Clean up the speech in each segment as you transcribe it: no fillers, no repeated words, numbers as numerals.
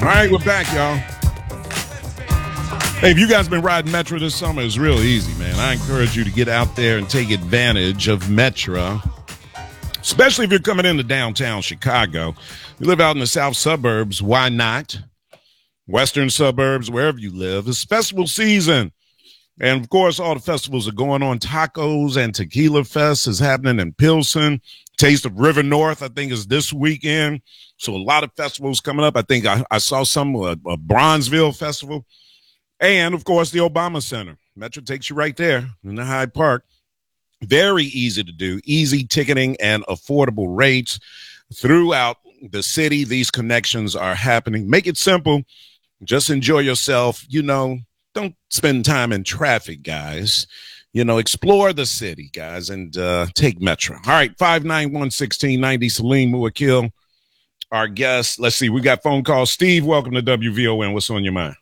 All right, we're back, y'all. Hey, if you guys been riding Metro this summer, it's real easy, man. I encourage you to get out there and take advantage of Metro, especially if you're coming into downtown Chicago. You live out in the south suburbs, why not? Western suburbs, wherever you live. It's festival season. And, of course, all the festivals are going on. Tacos and Tequila Fest is happening in Pilsen. Taste of River North, I think, is this weekend. So a lot of festivals coming up. I think I saw some, a Bronzeville Festival. And, of course, the Obama Center. Metro takes you right there in the Hyde Park. Very easy to do. Easy ticketing and affordable rates throughout the city. These connections are happening. Make it simple. Just enjoy yourself. You know, don't spend time in traffic, guys. You know, explore the city, guys, and take Metro. All right, 591-1690, Salim Muakil, our guest. Let's see, we got phone call. Steve, welcome to WVON. What's on your mind?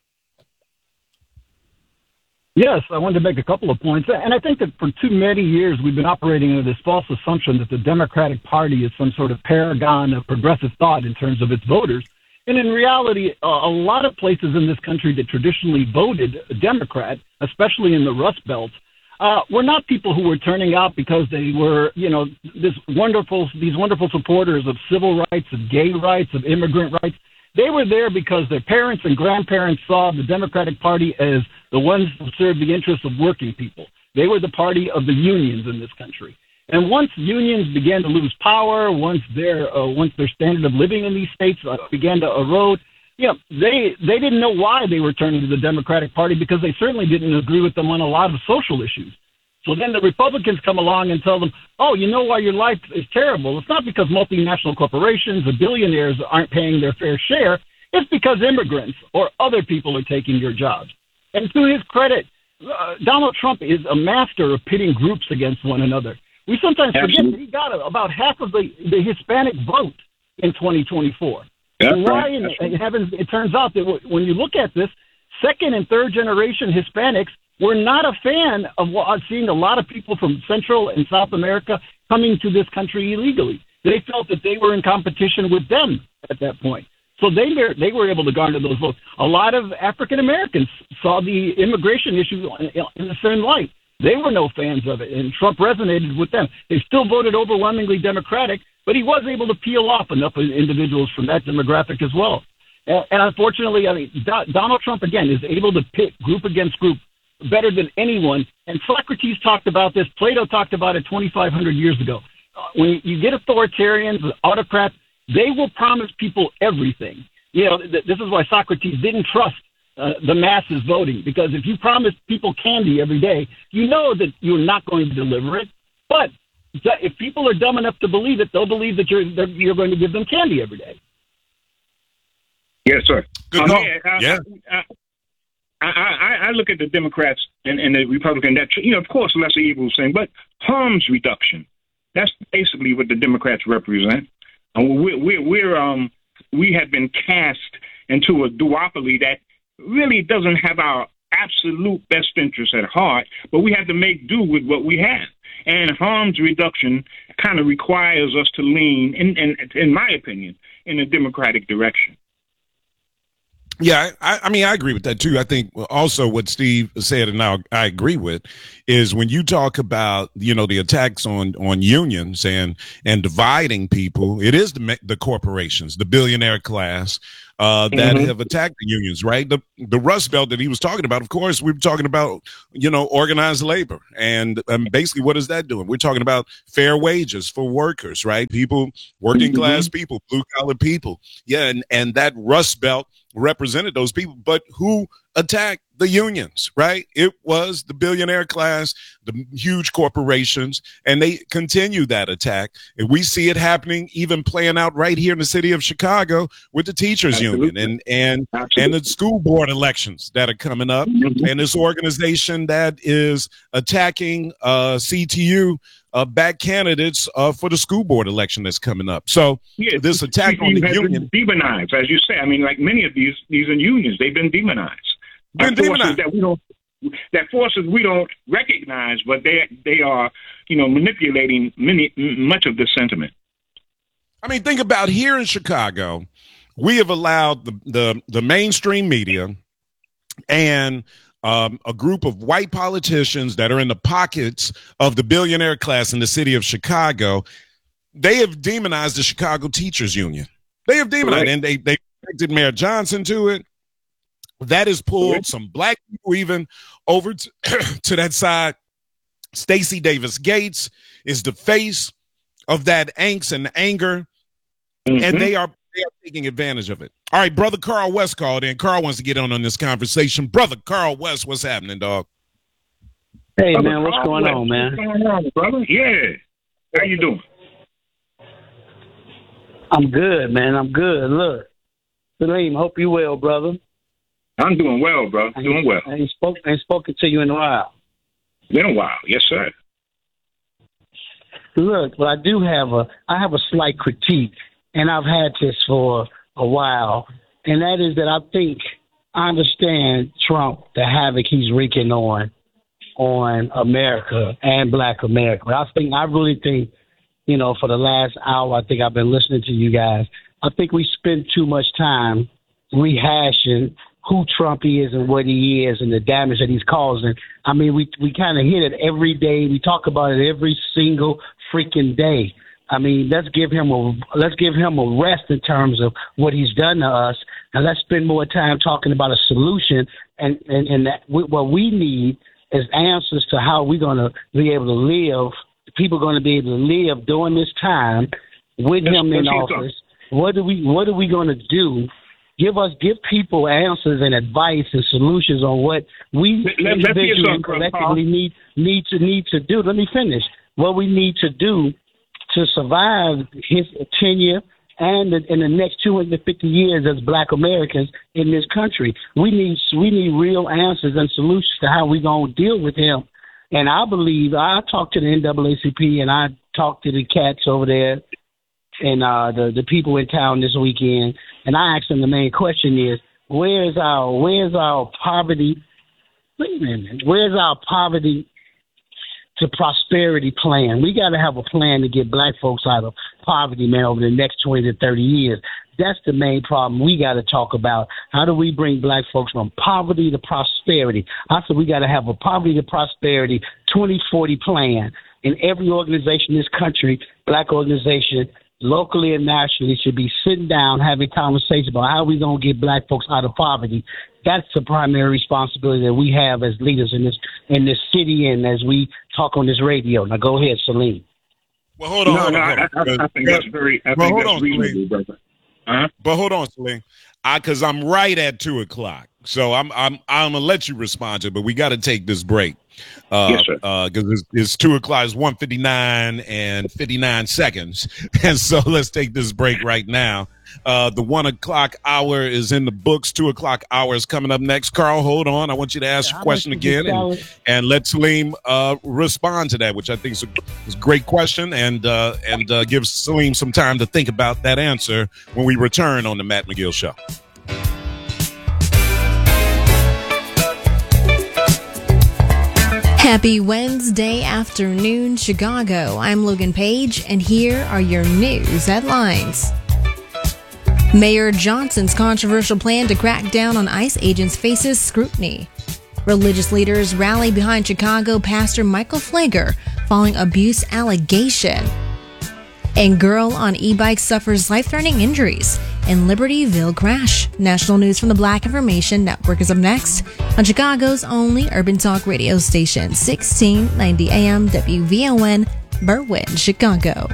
Yes, I wanted to make a couple of points. And I think that for too many years, we've been operating under this false assumption that the Democratic Party is some sort of paragon of progressive thought in terms of its voters. And in reality, a lot of places in this country that traditionally voted Democrat, especially in the Rust Belt, were not people who were turning out because they were, you know, these wonderful supporters of civil rights, of gay rights, of immigrant rights. They were there because their parents and grandparents saw the Democratic Party as the ones who served the interests of working people. They were the party of the unions in this country. And once unions began to lose power, once their standard of living in these states began to erode, you know, they didn't know why they were turning to the Democratic Party, because they certainly didn't agree with them on a lot of social issues. So then the Republicans come along and tell them, oh, you know why your life is terrible? It's not because multinational corporations or billionaires aren't paying their fair share. It's because immigrants or other people are taking your jobs. And to his credit, Donald Trump is a master of pitting groups against one another. We sometimes forget that he got about half of the Hispanic vote in 2024. And why in heavens, it turns out that when you look at this, second and third generation Hispanics were not a fan of seeing a lot of people from Central and South America coming to this country illegally. They felt that they were in competition with them at that point. So they were able to garner those votes. A lot of African Americans saw the immigration issue in the same light. They were no fans of it, and Trump resonated with them. They still voted overwhelmingly Democratic, but he was able to peel off enough individuals from that demographic as well. And unfortunately, I mean, Donald Trump, again, is able to pit group against group better than anyone. And Socrates talked about this. Plato talked about it 2,500 years ago. When you get authoritarians, autocrats, they will promise people everything. You know, this is why Socrates didn't trust the masses voting, because if you promise people candy every day, you know that you're not going to deliver it. But if people are dumb enough to believe it, they'll believe that you're going to give them candy every day. Yes, sir. Good call. I look at the Democrats and the Republicans. That, you know, of course, lesser evil thing, but harms reduction. That's basically what the Democrats represent. And we have been cast into a duopoly that really doesn't have our absolute best interests at heart, but we have to make do with what we have. And harms reduction kind of requires us to lean, in my opinion, in a democratic direction. Yeah, I mean, I agree with that, too. I think also what Steve said, and now I agree with, is when you talk about, you know, the attacks on unions and dividing people, it is the corporations, the billionaire class that have attacked the unions, right? The Rust Belt that he was talking about, of course, we were talking about, you know, organized labor. And basically, what is that doing? We're talking about fair wages for workers, right? People, working class people, blue collar people. Yeah, and that Rust Belt represented those people, but who attacked the unions, right? It was the billionaire class, the huge corporations, and they continue that attack. And we see it happening, even playing out right here in the city of Chicago with the teachers union and the school board elections that are coming up, and this organization that is attacking CTU back candidates for the school board election that's coming up. So this attack on the union, demonized, as you say. I mean, like many of these are unions, they've been demonized. Forces we don't recognize, but they are, you know, manipulating much of the sentiment. I mean, think about here in Chicago. we have allowed the mainstream media and a group of white politicians that are in the pockets of the billionaire class in the city of Chicago. They have demonized the Chicago Teachers Union. They have demonized, and they connected Mayor Johnson to it. That has pulled some black people even over to that side. Stacey Davis Gates is the face of that angst and anger, and they are taking advantage of it. All right, brother Carl West called in. Carl wants to get on this conversation. Brother Carl West, what's happening, dog? Hey, man, what's going on, man? What's going on, brother? Yeah. How you doing? I'm good, man. I'm good. Look, Salim, hope you well, brother. I'm doing well, bro. Doing well. I ain't spoken to you in a while. Been a while, yes, sir. Look, well, I have a slight critique, and I've had this for a while, and that is that I understand Trump, the havoc he's wreaking on America and Black America. But I really think, for the last hour, I think I've been listening to you guys. I think we spend too much time rehashing who Trump is and what he is and the damage that he's causing. I mean, we kind of hit it every day. We talk about it every single freaking day. I mean, let's give him a rest in terms of what he's done to us. And let's spend more time talking about a solution. And that what we need is answers to how we're going to be able to live. People are going to be able to live during this time with him in office. What are we going to do? Give people answers and advice and solutions on what we individually and collectively need to do. Let me finish. What we need to do to survive his tenure and in the next 250 years as Black Americans in this country. We need real answers and solutions to how we're going to deal with him. And I believe I talked to the NAACP and I talked to the cats over there and the people in town this weekend, and I asked them the main question is, where's our poverty? Wait a minute. Where's our poverty to prosperity plan? We got to have a plan to get Black folks out of poverty, man, over the next 20 to 30 years. That's the main problem we got to talk about. How do we bring Black folks from poverty to prosperity? I said we got to have a poverty to prosperity 2040 plan in every organization in this country, Black organization, locally and nationally, should be sitting down, having conversations about how we going to get Black folks out of poverty. That's the primary responsibility that we have as leaders in this city and as we talk on this radio. Now, go ahead, Salim. Well, hold on. I think that's reasonable, brother. Uh-huh. But hold on, Salim, because I'm right at 2:00. So I'm gonna let you respond to it, but we got to take this break. Yes, sir. Because it's 2:00 is 1:59 and 59 seconds, and so let's take this break right now. The 1:00 hour is in the books. 2:00 hour is coming up next. Carl, hold on. I want you to ask your question again and let Salim respond to that, which I think is a great question, and give Salim some time to think about that answer when we return on the Matt McGill Show. Happy Wednesday afternoon, Chicago. I'm Logan Page, and here are your news headlines. Mayor Johnson's controversial plan to crack down on ICE agents faces scrutiny. Religious leaders rally behind Chicago pastor Michael Flager following abuse allegation. And girl on e-bike suffers life-threatening injuries in Libertyville crash. National news from the Black Information Network is up next on Chicago's only urban talk radio station, 1690 AM WVON, Berwyn, Chicago.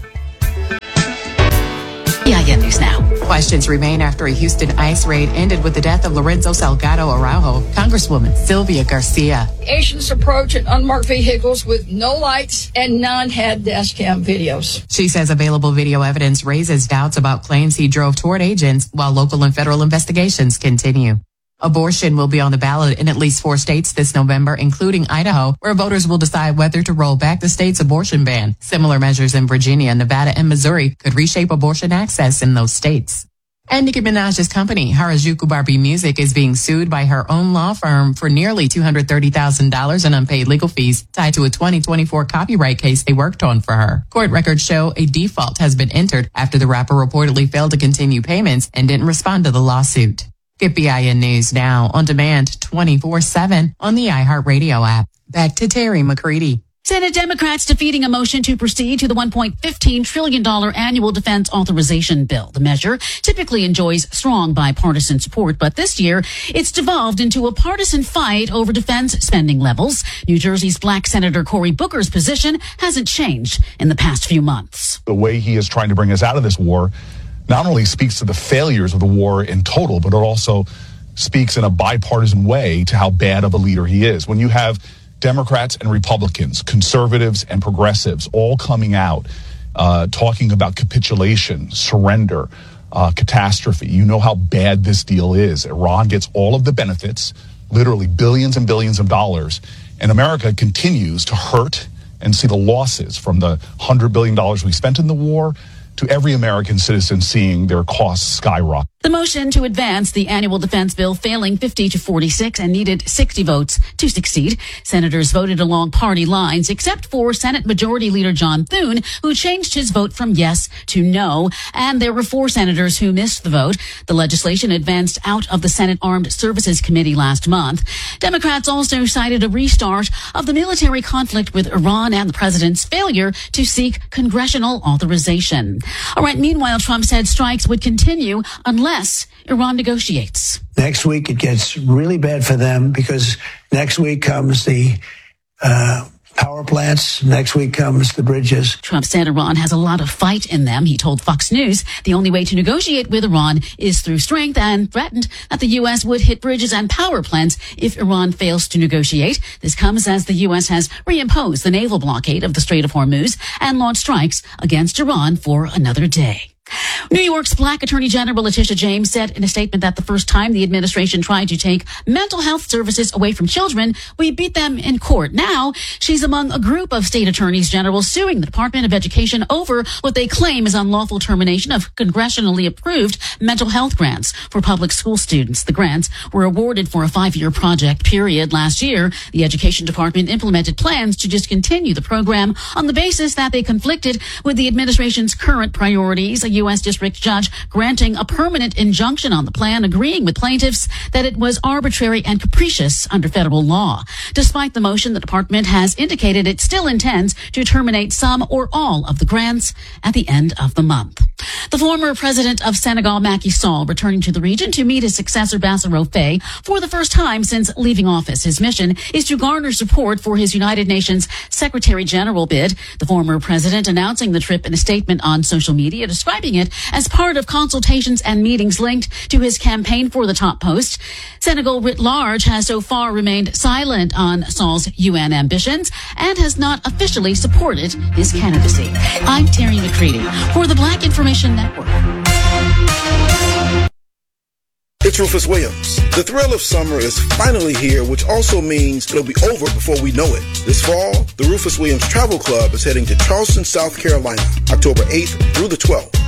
PIN News Now. Questions remain after a Houston ICE raid ended with the death of Lorenzo Salgado Araujo. Congresswoman Sylvia Garcia. Agents approached in unmarked vehicles with no lights and none had dash cam videos. She says available video evidence raises doubts about claims he drove toward agents while local and federal investigations continue. Abortion will be on the ballot in at least 4 states this November, including Idaho, where voters will decide whether to roll back the state's abortion ban. Similar measures in Virginia, Nevada, and Missouri could reshape abortion access in those states. And Nicki Minaj's company, Harajuku Barbie Music, is being sued by her own law firm for nearly $230,000 in unpaid legal fees tied to a 2024 copyright case they worked on for her. Court records show a default has been entered after the rapper reportedly failed to continue payments and didn't respond to the lawsuit. Get BIN News now on demand 24/7 on the iHeartRadio app. Back to Terry McCready. Senate Democrats defeating a motion to proceed to the $1.15 trillion annual defense authorization bill. The measure typically enjoys strong bipartisan support, but this year it's devolved into a partisan fight over defense spending levels. New Jersey's Black Senator Cory Booker's position hasn't changed in the past few months. The way he is trying to bring us out of this war not only speaks to the failures of the war in total, but it also speaks in a bipartisan way to how bad of a leader he is. When you have Democrats and Republicans, conservatives and progressives all coming out talking about capitulation, surrender, catastrophe. You know how bad this deal is. Iran gets all of the benefits, literally billions and billions of dollars, and America continues to hurt and see the losses from the $100 billion we spent in the war to every American citizen seeing their costs skyrocket. The motion to advance the annual defense bill failing 50-46 and needed 60 votes to succeed. Senators voted along party lines, except for Senate Majority Leader John Thune, who changed his vote from yes to no. And there were 4 senators who missed the vote. The legislation advanced out of the Senate Armed Services Committee last month. Democrats also cited a restart of the military conflict with Iran and the president's failure to seek congressional authorization. All right. Meanwhile, Trump said strikes would continue unless Iran negotiates. Next week, it gets really bad for them because next week comes the power plants. Next week comes the bridges. Trump said Iran has a lot of fight in them. He told Fox News the only way to negotiate with Iran is through strength and threatened that the U.S. would hit bridges and power plants if Iran fails to negotiate. This comes as the U.S. has reimposed the naval blockade of the Strait of Hormuz and launched strikes against Iran for another day. New York's Black Attorney General Letitia James said in a statement that the first time the administration tried to take mental health services away from children, we beat them in court. Now, she's among a group of state attorneys general suing the Department of Education over what they claim is unlawful termination of congressionally approved mental health grants for public school students. The grants were awarded for a 5-year project period. Last year, the Education Department implemented plans to discontinue the program on the basis that they conflicted with the administration's current priorities. A U.S. district judge granting a permanent injunction on the plan, agreeing with plaintiffs that it was arbitrary and capricious under federal law. Despite the motion, the department has indicated it still intends to terminate some or all of the grants at the end of the month. The former president of Senegal, Macky Sall, returning to the region to meet his successor, Bassirou Faye, for the first time since leaving office. His mission is to garner support for his United Nations Secretary General bid. The former president announcing the trip in a statement on social media, describing it as part of consultations and meetings linked to his campaign for the top post. Senegal writ large has so far remained silent on Sall's UN ambitions and has not officially supported his candidacy. I'm Terry McCready for the Black Information Network. It's Rufus Williams. The thrill of summer is finally here, which also means it'll be over before we know it. This fall, the Rufus Williams Travel Club is heading to Charleston, South Carolina, October 8th through the 12th.